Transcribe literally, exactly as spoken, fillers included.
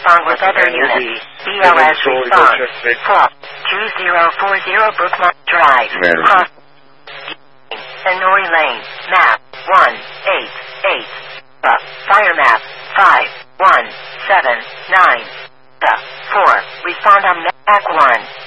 respond with other units. B L S response. four two zero four zero Brookmont Drive. Cross. Hanoi Lane. Map. one eight eight. Uh, fire map. five one seven nine. Uh, four. Respond on map one.